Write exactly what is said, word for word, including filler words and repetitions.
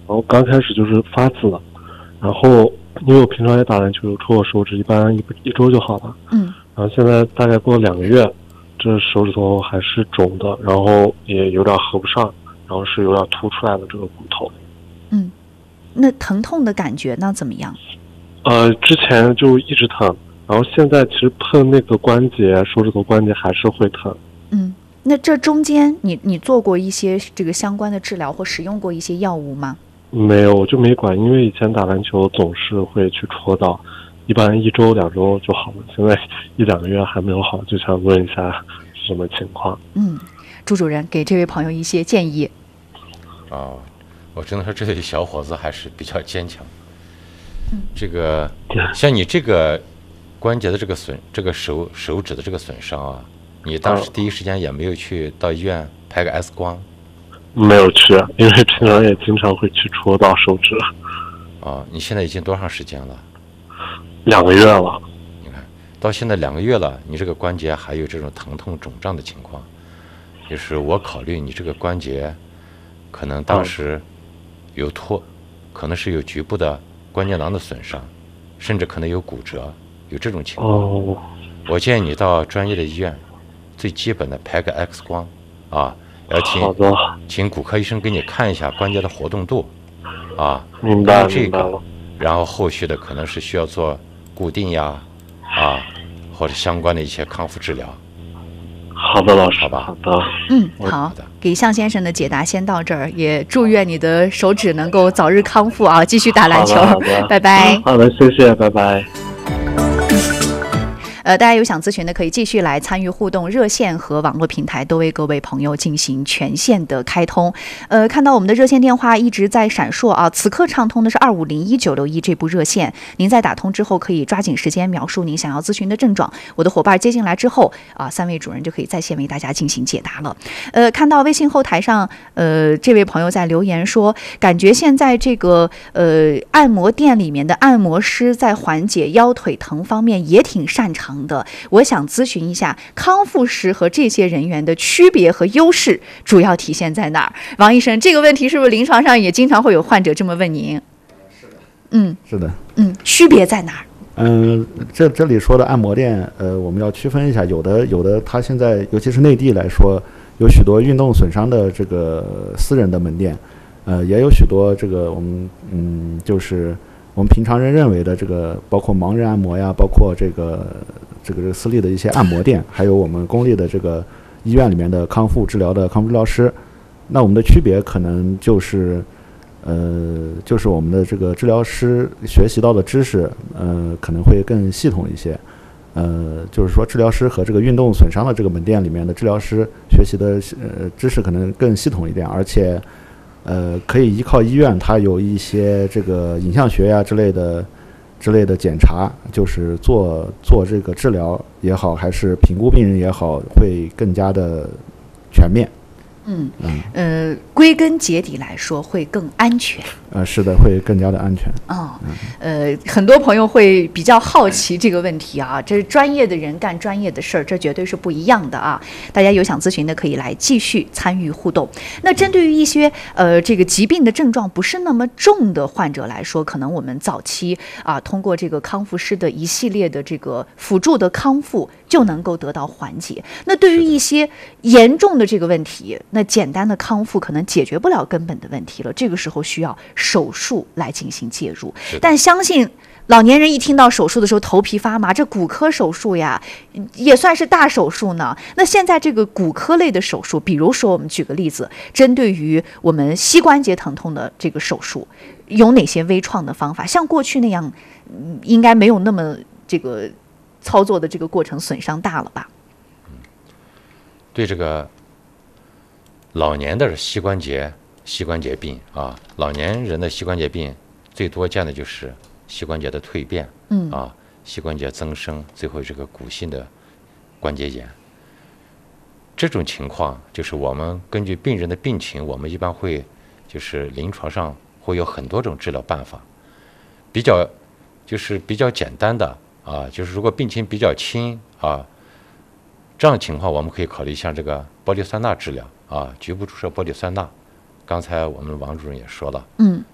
然后刚开始就是发紫了，然后因为我平常也打篮球，有戳我手指，一般一一周就好了。 嗯， 然后现在大概过了两个月，这手指头还是肿的，然后也有点合不上，然后是有点凸出来的这个骨头。 嗯，那疼痛的感觉那怎么样？ 呃，之前就一直疼，然后现在其实碰那个关节，手指头关节还是会疼。 嗯，那这中间你你做过一些这个相关的治疗或使用过一些药物吗？ 没有，我就没管，因为以前打篮球总是会去戳到，一般一周两周就好了，现在一两个月还没有好，就想问一下是什么情况。 嗯，朱主任给这位朋友一些建议。 哦，我只能说这位小伙子还是比较坚强。嗯，这个像你这个关节的这个损，这个手手指的这个损伤啊，你当时第一时间也没有去到医院拍个 X 光？ 没有去，因为平常也经常会去戳到手指。 啊，你现在已经多长时间了？ 两个月了。 你看到现在两个月了，你这个关节还有这种疼痛肿胀的情况，就是我考虑你这个关节可能当时有脱，可能是有局部的关节囊的损伤，甚至可能有骨折，有这种情况。 哦， 我建议你到专业的医院，最基本的拍个 X 光，啊，要请请骨科医生给你看一下关节的活动度，啊， 明白这个明白了。 然后后续的可能是需要做固定呀，啊，或者相关的一些康复治疗。 好的，老师， 好吧， 好的， 嗯，好，给向先生的解答先到这儿，也祝愿你的手指能够早日康复啊，继续打篮球，拜拜。 好的，谢谢，拜拜。 呃，大家有想咨询的可以继续来参与互动，热线和网络平台都为各位朋友进行全线的开通。呃，看到我们的热线电话一直在闪烁啊，此刻畅通的是二五零一九六一这部热线，您在打通之后可以抓紧时间描述您想要咨询的症状，我的伙伴接进来之后啊，三位主任就可以在线为大家进行解答了。呃，看到微信后台上，呃，这位朋友在留言说，感觉现在这个呃按摩店里面的按摩师在缓解腰腿疼方面也挺擅长的，我想咨询一下康复师和这些人员的区别和优势主要体现在哪儿？王医生，这个问题是不是临床上也经常会有患者这么问您？ 是的， 嗯， 是的， 嗯，区别在哪儿？ 嗯，这这里说的按摩店，呃，我们要区分一下，有的有的，它现在尤其是内地来说，有许多运动损伤的这个私人的门店，呃，也有许多这个我们嗯，就是我们平常人认为的这个，包括盲人按摩呀，包括这个这个私立的一些按摩店，还有我们公立的这个医院里面的康复治疗的康复治疗师。那我们的区别可能就是，呃，就是我们的这个治疗师学习到的知识，呃，可能会更系统一些。呃，就是说治疗师和这个运动损伤的这个门店里面的治疗师学习的呃知识可能更系统一点，而且呃可以依靠医院，它有一些这个影像学呀之类的之类的检查，就是做做这个治疗也好，还是评估病人也好，会更加的全面。 嗯呃，归根结底来说会更安全。 呃，是的，会更加的安全。 哦，呃，很多朋友会比较好奇这个问题啊，这是专业的人干专业的事儿，这绝对是不一样的啊。大家有想咨询的可以来继续参与互动。那针对于一些呃这个疾病的症状不是那么重的患者来说，可能我们早期啊通过这个康复师的一系列的这个辅助的康复就能够得到缓解。那对于一些严重的这个问题，那简单的康复可能解决不了根本的问题了，这个时候需要手术来进行介入。但相信老年人一听到手术的时候头皮发麻，这骨科手术呀也算是大手术呢。那现在这个骨科类的手术，比如说我们举个例子，针对于我们膝关节疼痛的这个手术，有哪些微创的方法？像过去那样，应该没有那么这个操作的这个过程损伤大了吧？ 对这个老年的膝关节膝关节病啊，老年人的膝关节病最多见的就是膝关节的蜕变，嗯啊，膝关节增生，最后这个骨性的关节炎。这种情况就是我们根据病人的病情，我们一般会就是临床上会有很多种治疗办法，比较就是比较简单的啊，就是如果病情比较轻啊，这样情况我们可以考虑像这个玻璃酸钠治疗啊，局部注射玻璃酸钠。刚才我们王主任也说了， 嗯，